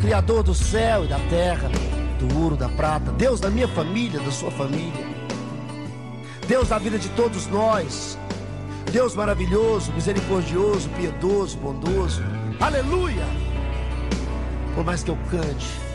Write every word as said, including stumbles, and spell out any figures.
Criador do céu e da terra, do ouro, da prata. Deus da minha família, da sua família. Deus da vida de todos nós. Deus maravilhoso, misericordioso, piedoso, bondoso. Aleluia! Por mais que eu cante,